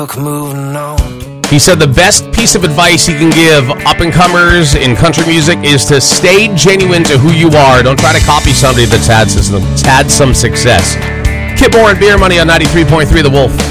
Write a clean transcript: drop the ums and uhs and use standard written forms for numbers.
Moving on. He said the best piece of advice he can give up-and-comers in country music is to stay genuine to who you are. Don't try to copy somebody that's had some success. Kip Moore and Beer Money on 93.3 The Wolf.